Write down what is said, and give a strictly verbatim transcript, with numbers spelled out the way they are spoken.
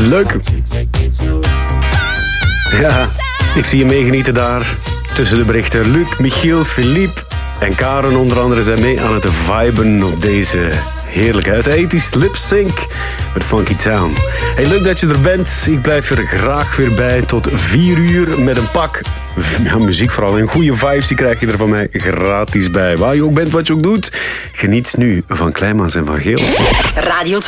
Leuk. Ja, ik zie je meegenieten daar. Tussen de berichten Luc, Michiel, Philippe en Karen onder andere zijn mee aan het viben op deze heerlijke uit eighties lip sync met Funky Town. Hey, leuk dat je er bent. Ik blijf er graag weer bij tot vier uur met een pak ja, muziek vooral. En goede vibes, die krijg je er van mij gratis bij. Waar je ook bent, wat je ook doet. Geniet nu van Kleimans en van Geel. Radio